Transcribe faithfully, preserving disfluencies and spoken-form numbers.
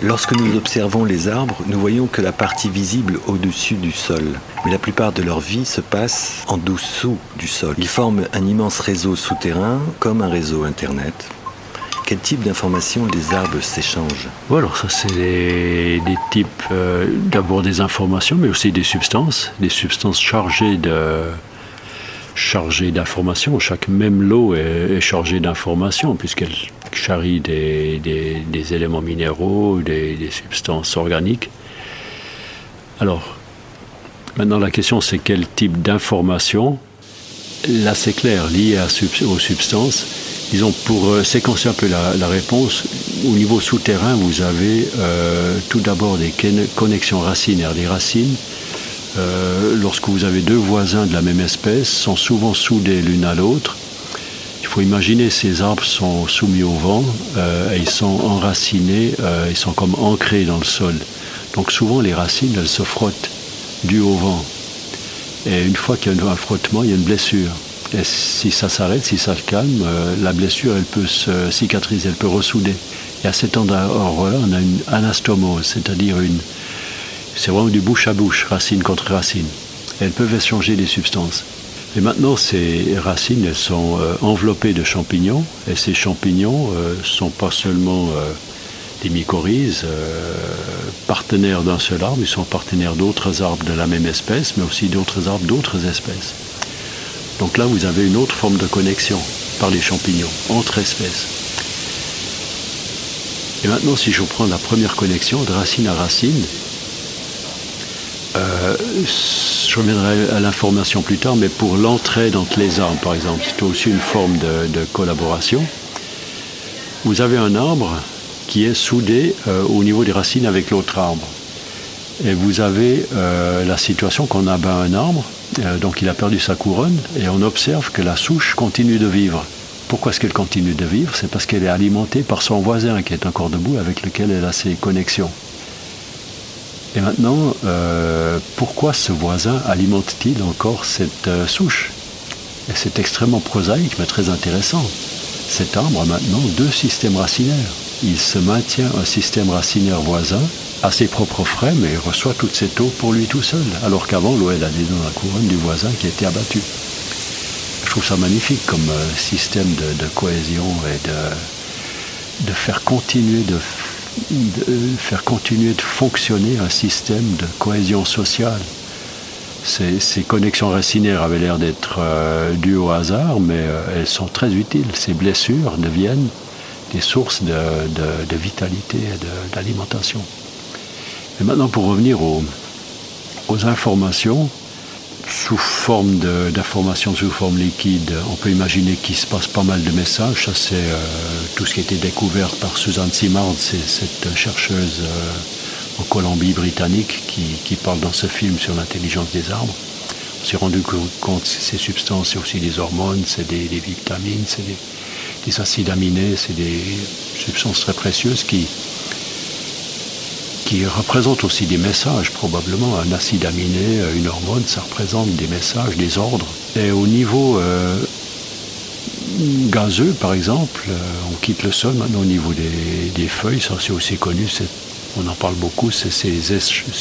Lorsque nous observons les arbres, nous voyons que la partie visible au-dessus du sol. Mais la plupart de leur vie se passe en dessous du sol. Ils forment un immense réseau souterrain, comme un réseau Internet. Quel type d'informations les arbres s'échangent? Bon, alors ça, c'est des, des types, euh, d'abord des informations, mais aussi des substances, des substances chargées de... chargée d'informations. Chaque même lot est, est chargé d'informations puisqu'elle charrie des, des, des éléments minéraux, des, des substances organiques. Alors, maintenant la question c'est quel type d'information. Là c'est clair, lié à, aux substances. Disons, pour euh, séquencer un peu la, la réponse, au niveau souterrain, vous avez euh, tout d'abord des connexions racinaires. Les racines, Euh, lorsque vous avez deux voisins de la même espèce, sont souvent soudés l'une à l'autre. Il faut imaginer ces arbres sont soumis au vent, euh, et ils sont enracinés, euh, ils sont comme ancrés dans le sol. Donc souvent les racines, elles se frottent dû au vent. Et une fois qu'il y a un frottement, il y a une blessure. Et si ça s'arrête, si ça se calme, euh, la blessure, elle peut se cicatriser, elle peut ressouder. Et à cet endroit-là, on a une anastomose, c'est-à-dire une C'est vraiment du bouche à bouche, racine contre racine. Elles peuvent échanger des substances. Et maintenant, ces racines, elles sont euh, enveloppées de champignons. Et ces champignons ne euh, sont pas seulement euh, des mycorhizes, euh, partenaires d'un seul arbre, ils sont partenaires d'autres arbres de la même espèce, mais aussi d'autres arbres d'autres espèces. Donc là, vous avez une autre forme de connexion par les champignons, entre espèces. Et maintenant, si je prends la première connexion de racine à racine, Euh, je reviendrai à l'information plus tard, mais pour l'entraide entre les arbres, par exemple, c'est aussi une forme de, de collaboration. Vous avez un arbre qui est soudé euh, au niveau des racines avec l'autre arbre. Et vous avez euh, la situation qu'on abat un arbre, euh, donc il a perdu sa couronne, et on observe que la souche continue de vivre. Pourquoi est-ce qu'elle continue de vivre? C'est parce qu'elle est alimentée par son voisin qui est encore debout, avec lequel elle a ses connexions. Et maintenant, euh, pourquoi ce voisin alimente-t-il encore cette euh, souche? Et c'est extrêmement prosaïque, mais très intéressant. Cet arbre a maintenant deux systèmes racinaires. Il se maintient un système racinaire voisin à ses propres frais, mais il reçoit toute cette eau pour lui tout seul, alors qu'avant, l'eau, elle allait dans la couronne du voisin qui a été abattu. Je trouve ça magnifique comme euh, système de, de cohésion et de, de faire continuer de de faire continuer de fonctionner un système de cohésion sociale. Ces, ces connexions racinaires avaient l'air d'être euh, dues au hasard, mais euh, elles sont très utiles. Ces blessures deviennent des sources de, de, de vitalité et de, d'alimentation. Et maintenant, pour revenir aux, aux informations, sous forme de, d'informations sous forme liquide, on peut imaginer qu'il se passe pas mal de messages. Ça, c'est euh, tout ce qui a été découvert par Suzanne Simard, c'est cette chercheuse euh, en Colombie-Britannique qui, qui parle dans ce film sur l'intelligence des arbres. On s'est rendu compte que ces substances, c'est aussi des hormones, c'est des, des vitamines, c'est des, des acides aminés, c'est des substances très précieuses qui qui représente aussi des messages, probablement. Un acide aminé, une hormone, ça représente des messages, des ordres. Et au niveau euh, gazeux, par exemple, euh, on quitte le sol maintenant au niveau des, des feuilles, ça c'est aussi connu, c'est, on en parle beaucoup, c'est ces,